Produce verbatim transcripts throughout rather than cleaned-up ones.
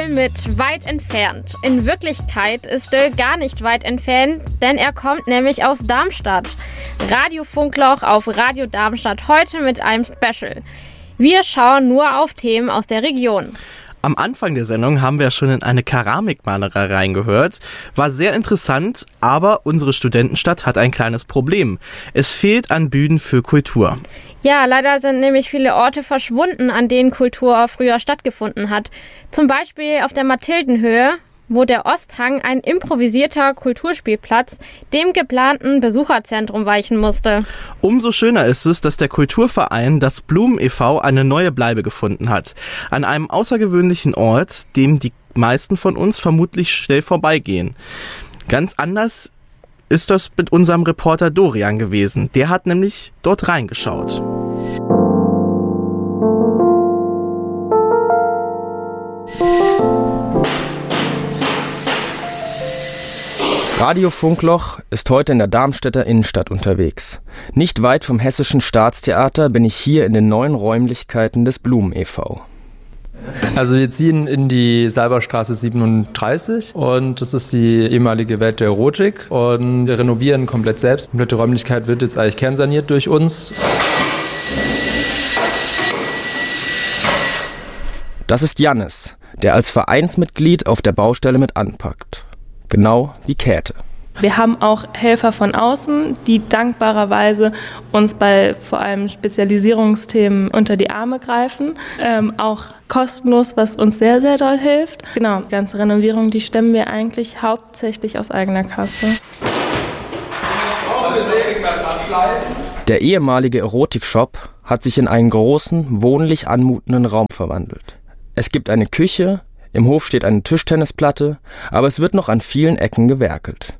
Döll mit weit entfernt. In Wirklichkeit ist Döll gar nicht weit entfernt, denn er kommt nämlich aus Darmstadt. Radio Funkloch auf Radio Darmstadt heute mit einem Special. Wir schauen nur auf Themen aus der Region. Am Anfang der Sendung haben wir schon in eine Keramikmalerei reingehört. War sehr interessant, aber unsere Studentenstadt hat ein kleines Problem. Es fehlt an Bühnen für Kultur. Ja, leider sind nämlich viele Orte verschwunden, an denen Kultur früher stattgefunden hat. Zum Beispiel auf der Mathildenhöhe, wo der Osthang, ein improvisierter Kulturspielplatz, dem geplanten Besucherzentrum weichen musste. Umso schöner ist es, dass der Kulturverein Das Blumen e V eine neue Bleibe gefunden hat. An einem außergewöhnlichen Ort, dem die meisten von uns vermutlich schnell vorbeigehen. Ganz anders ist das mit unserem Reporter Dorian gewesen. Der hat nämlich dort reingeschaut. Radio Funkloch ist heute in der Darmstädter Innenstadt unterwegs. Nicht weit vom Hessischen Staatstheater bin ich hier in den neuen Räumlichkeiten des Blumen e V. Also wir ziehen in die Salberstraße siebenunddreißig und das ist die ehemalige Welt der Erotik und wir renovieren komplett selbst. Die komplette Räumlichkeit wird jetzt eigentlich kernsaniert durch uns. Das ist Jannis, der als Vereinsmitglied auf der Baustelle mit anpackt. Genau wie Käthe. Wir haben auch Helfer von außen, die dankbarerweise uns bei vor allem Spezialisierungsthemen unter die Arme greifen. Ähm, auch kostenlos, was uns sehr, sehr doll hilft. Genau, die ganze Renovierung, die stemmen wir eigentlich hauptsächlich aus eigener Kasse. Der ehemalige Erotikshop hat sich in einen großen, wohnlich anmutenden Raum verwandelt. Es gibt eine Küche, im Hof steht eine Tischtennisplatte, aber es wird noch an vielen Ecken gewerkelt.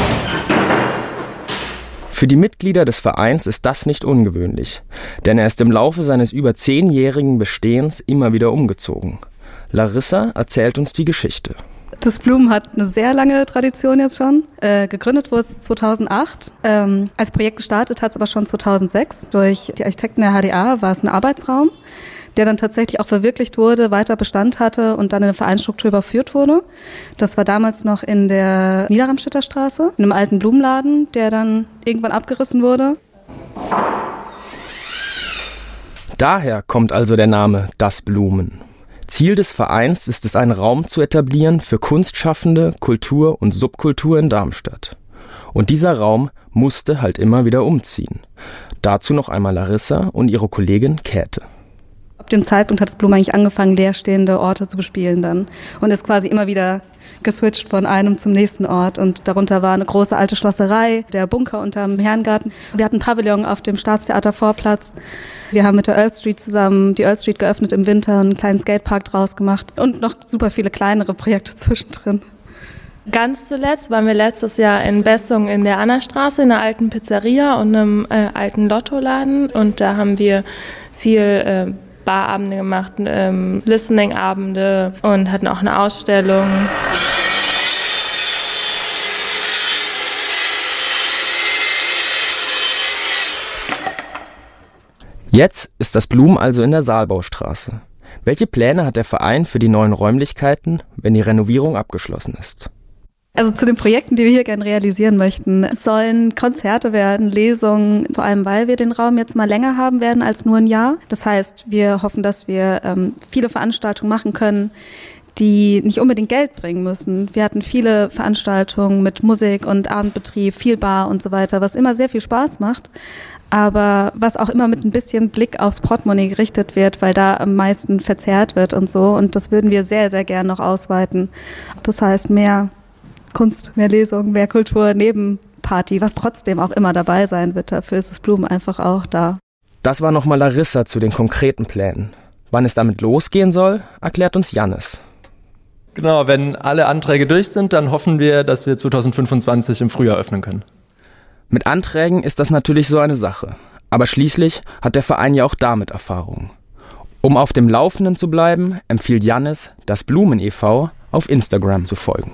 Für die Mitglieder des Vereins ist das nicht ungewöhnlich, denn er ist im Laufe seines über zehnjährigen Bestehens immer wieder umgezogen. Larissa erzählt uns die Geschichte. Das Blumen hat eine sehr lange Tradition jetzt schon. Äh, gegründet wurde es zweitausendacht. Ähm, als Projekt gestartet hat es aber schon zweitausendsechs. Durch die Architekten der H D A war es ein Arbeitsraum, der dann tatsächlich auch verwirklicht wurde, weiter Bestand hatte und dann in eine Vereinsstruktur überführt wurde. Das war damals noch in der Niederramstädter Straße, in einem alten Blumenladen, der dann irgendwann abgerissen wurde. Daher kommt also der Name Das Blumen. Ziel des Vereins ist es, einen Raum zu etablieren für Kunstschaffende, Kultur und Subkultur in Darmstadt. Und dieser Raum musste halt immer wieder umziehen. Dazu noch einmal Larissa und ihre Kollegin Käthe. Ab dem Zeitpunkt hat das Blumen eigentlich angefangen, leerstehende Orte zu bespielen dann und ist quasi immer wieder geswitcht von einem zum nächsten Ort und darunter war eine große alte Schlosserei, der Bunker unterm Herrengarten. Wir hatten ein Pavillon auf dem Staatstheater Vorplatz. Wir haben mit der Earl Street zusammen die Earl Street geöffnet im Winter, einen kleinen Skatepark draus gemacht und noch super viele kleinere Projekte zwischendrin. Ganz zuletzt waren wir letztes Jahr in Bessung in der Annastraße, in einer alten Pizzeria und einem äh, alten Lottoladen und da haben wir viel äh, Barabende gemacht, ähm, Listening-Abende und hatten auch eine Ausstellung. Jetzt ist das Blumen also in der Saalbaustraße. Welche Pläne hat der Verein für die neuen Räumlichkeiten, wenn die Renovierung abgeschlossen ist? Also zu den Projekten, die wir hier gerne realisieren möchten. Es sollen Konzerte werden, Lesungen, vor allem weil wir den Raum jetzt mal länger haben werden als nur ein Jahr. Das heißt, wir hoffen, dass wir ähm, viele Veranstaltungen machen können, die nicht unbedingt Geld bringen müssen. Wir hatten viele Veranstaltungen mit Musik und Abendbetrieb, viel Bar und so weiter, was immer sehr viel Spaß macht. Aber was auch immer mit ein bisschen Blick aufs Portemonnaie gerichtet wird, weil da am meisten verzerrt wird und so. Und das würden wir sehr, sehr gern noch ausweiten. Das heißt, mehr Kunst, mehr Lesung, mehr Kultur neben Party, was trotzdem auch immer dabei sein wird. Dafür ist das Blumen einfach auch da. Das war nochmal Larissa zu den konkreten Plänen. Wann es damit losgehen soll, erklärt uns Jannis. Genau, wenn alle Anträge durch sind, dann hoffen wir, dass wir zweitausendfünfundzwanzig im Frühjahr öffnen können. Mit Anträgen ist das natürlich so eine Sache. Aber schließlich hat der Verein ja auch damit Erfahrung. Um auf dem Laufenden zu bleiben, empfiehlt Jannis, das Blumen e V auf Instagram zu folgen.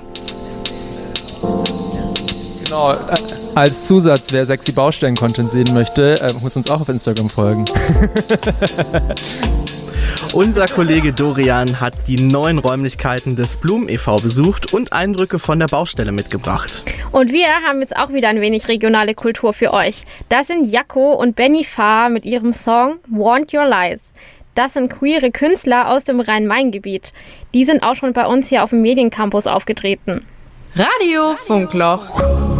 Genau, als Zusatz, wer sexy Baustellen-Content sehen möchte, äh, muss uns auch auf Instagram folgen. Unser Kollege Dorian hat die neuen Räumlichkeiten des Blumen e V besucht und Eindrücke von der Baustelle mitgebracht. Und wir haben jetzt auch wieder ein wenig regionale Kultur für euch. Das sind Jaco und Benny Fahr mit ihrem Song Want Your Lies. Das sind queere Künstler aus dem Rhein-Main-Gebiet. Die sind auch schon bei uns hier auf dem Mediencampus aufgetreten. Radio Funkloch.